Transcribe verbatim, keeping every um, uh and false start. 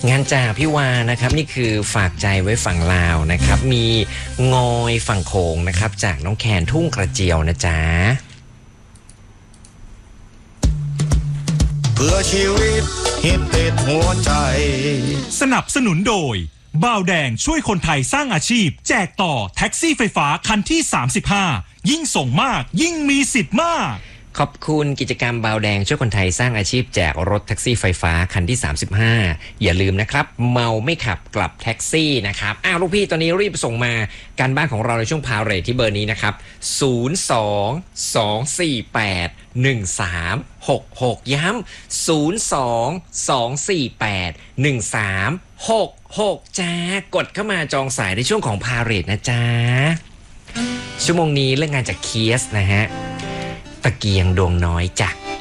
งานจ่าพี่วานะครับนี่คือฝากใจไว้ฝั่งลาวนะครับมีงอยฝั่งโขงนะครับจากน้องแคนทุ่งกระเจียวนะจ๊ะเพื่อชีวิตฮิตติดหัวใจสนับสนุนโดยบ่าวแดงช่วยคนไทยสร้างอาชีพแจกต่อแท็กซี่ไฟฟ้าคันที่สามสิบห้ายิ่งส่งมากยิ่งมีสิทธิ์มากขอบคุณกิจกรรมบาวแดงช่วยคนไทยสร้างอาชีพแจกรถแท็กซี่ไฟฟ้าคันที่สามสิบห้าอย่าลืมนะครับเมาไม่ขับกลับแท็กซี่นะครับอ้าวลูกพี่ตอนนี้รีบส่งมาการบ้านของเราในช่วงพาเรทที่เบอร์นี้นะครับศูนย์ สอง สอง สี่ แปด หนึ่ง สาม หก หกย้ำศูนย์ สอง สอง สี่ แปด หนึ่ง สาม หก หกจ้ากดเข้ามาจองสายในช่วงของพาเรทนะจ๊ะชั่วโมงนี้เรื่องงานจากเคียสนะฮะตะเกียงดวงน้อยจ้ะ